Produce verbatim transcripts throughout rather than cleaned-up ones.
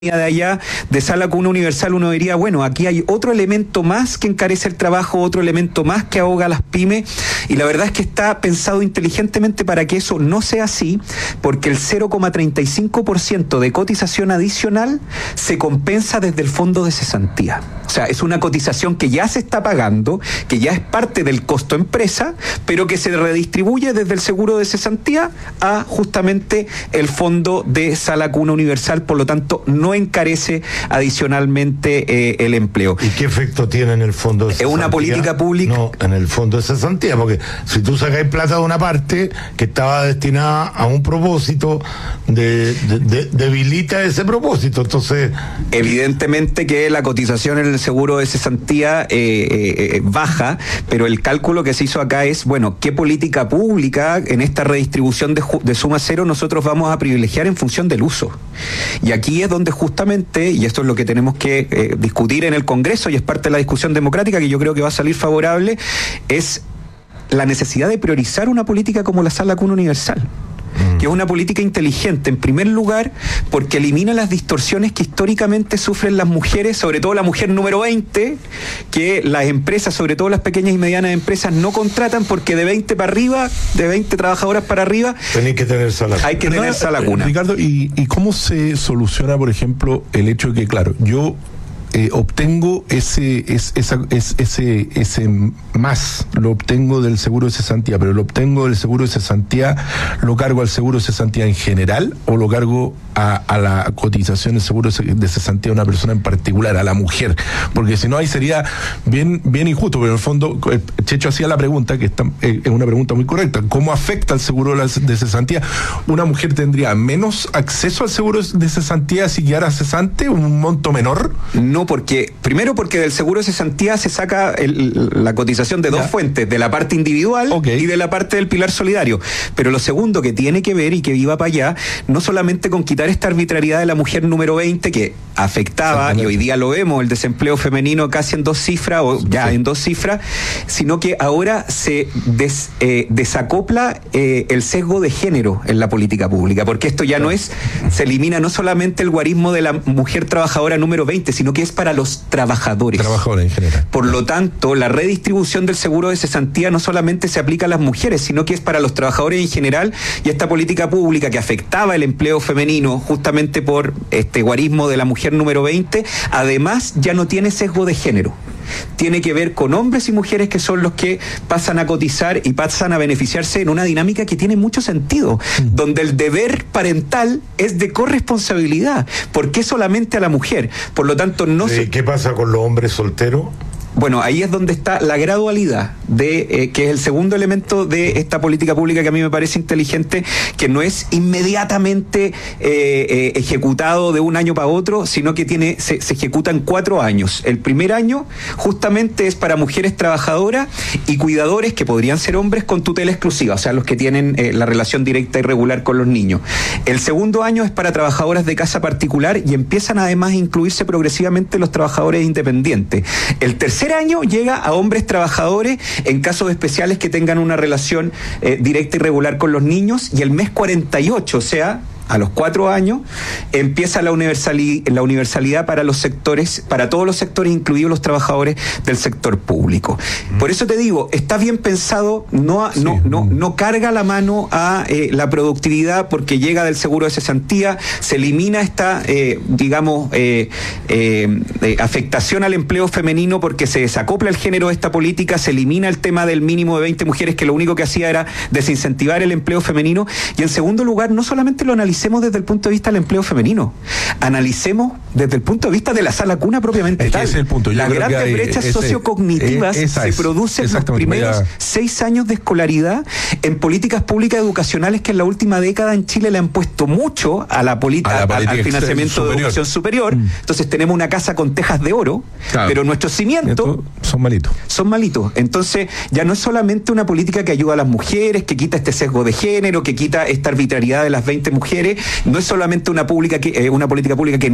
de allá, de Sala Cuna Universal, uno diría, bueno, aquí hay otro elemento más que encarece el trabajo, otro elemento más que ahoga a las pymes, y la verdad es que está pensado inteligentemente para que eso no sea así, porque el cero coma treinta y cinco por ciento de cotización adicional se compensa desde el fondo de cesantía. O sea, es una cotización que ya se está pagando, que ya es parte del costo empresa, pero que se redistribuye desde el seguro de cesantía a justamente el fondo de Sala Cuna Universal, por lo tanto, no encarece adicionalmente eh, el empleo. ¿Y qué efecto tiene en el fondo de cesantía? Es una política pública. No, en el fondo de cesantía, porque si tú sacas plata de una parte que estaba destinada a un propósito, de, de, de, debilita ese propósito, entonces... Evidentemente que la cotización en el seguro de cesantía eh, eh, baja, pero el cálculo que se hizo acá es, bueno, ¿qué política pública en esta redistribución de, de suma cero nosotros vamos a privilegiar en función del uso? Y aquí es donde justamente, y esto es lo que tenemos que eh, discutir en el Congreso, y es parte de la discusión democrática que yo creo que va a salir favorable, es la necesidad de priorizar una política como la Sala Cuna Universal, que es una política inteligente, en primer lugar, porque elimina las distorsiones que históricamente sufren las mujeres, sobre todo la mujer número veinte, que las empresas, sobre todo las pequeñas y medianas empresas, no contratan porque de veinte para arriba, de veinte trabajadoras para arriba, Tenéis que tener Sala Cuna. Hay que tener Sala Cuna. Ricardo, ¿y, ¿y cómo se soluciona, por ejemplo, el hecho de que, claro, yo Eh, obtengo ese, es, esa, es, ese, ese más, lo obtengo del seguro de cesantía, pero lo obtengo del seguro de cesantía, ¿lo cargo al seguro de cesantía en general o lo cargo a, a la cotización del seguro de cesantía de una persona en particular, a la mujer? Porque si no, ahí sería bien, bien injusto, pero en el fondo, Checho hacía la pregunta, que está, eh, es una pregunta muy correcta: ¿cómo afecta el seguro de cesantía? ¿Una mujer tendría menos acceso al seguro de cesantía si quedara cesante, un monto menor? No, porque primero porque del seguro de cesantía se saca el, la cotización de dos ya. fuentes, de la parte individual okay. y de la parte del pilar solidario. Pero lo segundo que tiene que ver y que iba para allá, no solamente con quitar esta arbitrariedad de la mujer número veinte que afectaba, y hoy día lo vemos, el desempleo femenino casi en dos cifras, o ya sí. en dos cifras, sino que ahora se des, eh, desacopla eh, el sesgo de género en la política pública, porque esto ya no es, se elimina no solamente el guarismo de la mujer trabajadora número veinte, sino que es para los trabajadores. Trabajadores en general. Por lo tanto, la redistribución del seguro de cesantía no solamente se aplica a las mujeres, sino que es para los trabajadores en general, y esta política pública que afectaba el empleo femenino justamente por este guarismo de la mujer número veinte, además ya no tiene sesgo de género. Tiene que ver con hombres y mujeres que son los que pasan a cotizar y pasan a beneficiarse en una dinámica que tiene mucho sentido, mm. donde el deber parental es de corresponsabilidad. ¿Por qué solamente a la mujer? Por lo tanto, no se... ¿Qué pasa con los hombres solteros? Bueno, ahí es donde está la gradualidad, de eh, que es el segundo elemento de esta política pública que a mí me parece inteligente, que no es inmediatamente eh, eh, ejecutado de un año para otro, sino que tiene se, se ejecuta en cuatro años. El primer año justamente es para mujeres trabajadoras y cuidadores que podrían ser hombres con tutela exclusiva, o sea, los que tienen eh, la relación directa y regular con los niños. El segundo año es para trabajadoras de casa particular y empiezan además a incluirse progresivamente los trabajadores independientes. El tercer año llega a hombres trabajadores en casos especiales que tengan una relación eh, directa y regular con los niños, y el mes cuarenta y ocho, o sea, a los cuatro años, empieza la universalidad, la universalidad para los sectores, para todos los sectores, incluidos los trabajadores del sector público. Mm. Por eso te digo, está bien pensado, no, sí. no, no, no carga la mano a eh, la productividad porque llega del seguro de cesantía, se elimina esta, eh, digamos, eh, eh, eh, afectación al empleo femenino porque se desacopla el género de esta política, se elimina el tema del mínimo de veinte mujeres que lo único que hacía era desincentivar el empleo femenino, y en segundo lugar, no solamente lo analizamos desde el punto de vista del empleo femenino, analicemos desde el punto de vista de la Sala Cuna propiamente es tal. Que es el punto. Las grandes hay, brechas ese, sociocognitivas es, se producen en los primeros vaya... seis años de escolaridad en políticas públicas educacionales que en la última década en Chile le han puesto mucho a la, política, a la al financiamiento superior. de educación superior. Mm. Entonces tenemos una casa con tejas de oro, claro. pero nuestros cimientos son malitos. Son malitos. Entonces ya no es solamente una política que ayuda a las mujeres, que quita este sesgo de género, que quita esta arbitrariedad de las veinte mujeres, no es solamente una, pública que, eh, una política pública que no le cae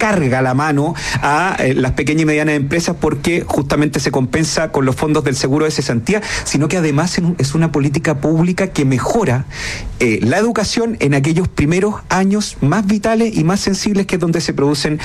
carga la mano a eh, las pequeñas y medianas empresas porque justamente se compensa con los fondos del seguro de cesantía, sino que además es una política pública que mejora eh, la educación en aquellos primeros años más vitales y más sensibles, que es donde se producen